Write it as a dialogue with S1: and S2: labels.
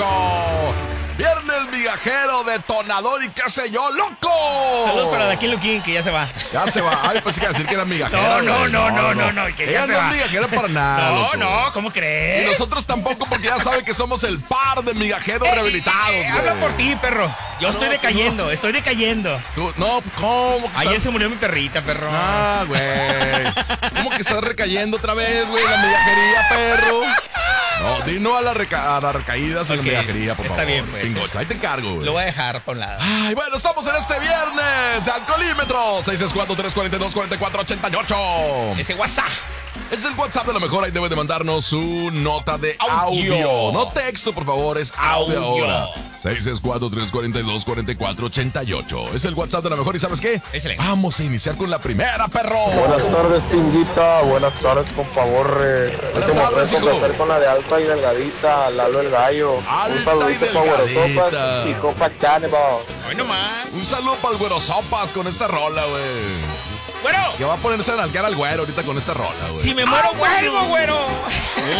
S1: loco. Viernes migajero, detonador y qué sé yo, loco.
S2: Saludos para Daquín Luquín, que ya se va.
S1: Ya se va. Ay, pues sí que decir que era migajera.
S2: No, que ya
S1: ella
S2: se
S1: no
S2: va.
S1: es migajera para nada.
S2: No,
S1: loco.
S2: ¿cómo
S1: Y
S2: crees?
S1: nosotros tampoco, porque ya saben que somos el par de migajeros rehabilitados, güey.
S2: Habla por ti, perro. Yo estoy
S1: tú
S2: decayendo, estoy decayendo.
S1: No, ¿cómo?
S2: Ayer se murió mi perrita, perro.
S1: Ah, güey. ¿Cómo que estás recayendo otra vez, güey? La migajería, perro. No, di no a las recaídas en la migajería, por favor.
S2: Está bien, pues.
S1: Pingocha, ahí te encargo, güey.
S2: Lo voy a dejar por un lado.
S1: Ay, bueno, estamos en este viernes de Alcoholímetro 664-342-4488.
S2: Ese WhatsApp.
S1: Es el WhatsApp de lo mejor, ahí debe de mandarnos su nota de audio. No texto, por favor, es audio ahora. 664-342-4488. Es el WhatsApp de lo mejor y ¿sabes qué?
S2: Excelente.
S1: Vamos a iniciar con la primera, perro.
S3: Buenas tardes, Tinguita. Buenas tardes, con favor.
S1: Buenas
S3: Ese
S1: tardes,
S3: momento
S1: hijo.
S3: placer con la de alta y delgadita, Lalo el Gallo.
S1: Alta
S3: Un saludito
S1: y
S3: para
S1: delgadita.
S3: Güerosopas y Copa Cannibal.
S2: Hoy nomás.
S1: Un saludo para el Güero Sopas con esta rola, güey.
S2: Güero,
S1: Que va a ponerse a nalguear al güero ahorita con esta rola, güey.
S2: si me muero, vuelvo, güero.